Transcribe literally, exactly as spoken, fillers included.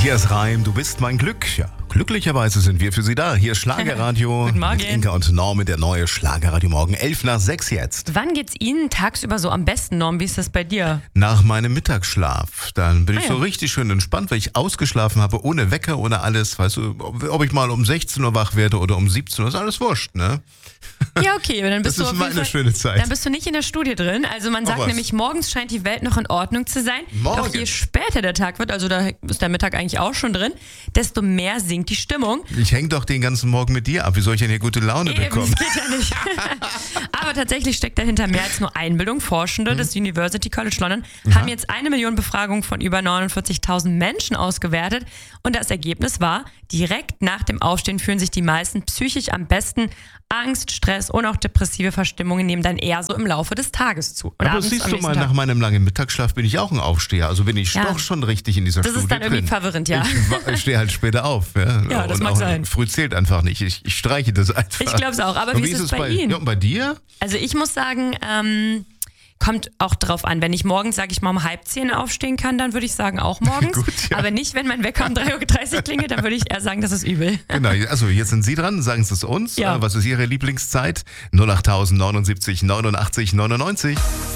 Matthias Reim, du bist mein Glück. Ja, glücklicherweise sind wir für Sie da. Hier Schlagerradio. Guten Morgen. Mit Inka und Norm, der neue Schlagerradio Morgen. elf nach sechs jetzt. Wann geht's Ihnen tagsüber so am besten, Norm? Wie ist das bei dir? Nach meinem Mittagsschlaf. Dann bin ich Ah, so ja. richtig schön entspannt, weil ich ausgeschlafen habe, ohne Wecker, ohne alles. Weißt du, ob ob ich mal um sechzehn Uhr wach werde oder um siebzehn Uhr, ist alles wurscht, ne? Ja, okay, aber dann bist Das du ist auf mal jeden eine Fall, schöne Zeit. Dann bist du nicht in der Studie drin. Also man sagt was? nämlich, morgens scheint die Welt noch in Ordnung zu sein. Morgen? Doch je später der Tag wird, also da ist der Mittag eigentlich auch schon drin, desto mehr sinkt die Stimmung. Ich hänge doch den ganzen Morgen mit dir ab. Wie soll ich denn hier gute Laune Eben, bekommen? das geht ja nicht. Aber tatsächlich steckt dahinter mehr als nur Einbildung. Forschende des University College London haben jetzt eine Million Befragungen von über neunundvierzigtausend Menschen ausgewertet. Und das Ergebnis war, direkt nach dem Aufstehen fühlen sich die meisten psychisch am besten. Angst, Stress und auch depressive Verstimmungen nehmen dann eher so im Laufe des Tages zu. Und Aber abends siehst am du nächsten mal, Tag. nach meinem langen Mittagsschlaf bin ich auch ein Aufsteher. Also bin ich Ja. doch schon richtig in dieser Das Studie ist dann irgendwie drin. verwirrend, ja. Ich, wa- ich stehe halt später auf. Ja, Ja, das und mag auch sein. Früh zählt einfach nicht. Ich, ich streiche das einfach. Ich glaub's auch. Aber Und wie ist es bei Ihnen? Ja, und bei dir? Also ich muss sagen, ähm, kommt auch drauf an. Wenn ich morgens, sage ich mal, um halb zehn aufstehen kann, dann würde ich sagen, auch morgens. Gut, ja. Aber nicht, wenn mein Wecker um drei Uhr dreißig klingelt, dann würde ich eher sagen, das ist übel. Genau, also jetzt sind Sie dran, sagen Sie es uns. Ja. Äh, Was ist Ihre Lieblingszeit? null acht neunundsiebzig neunundachtzig neunundneunzig.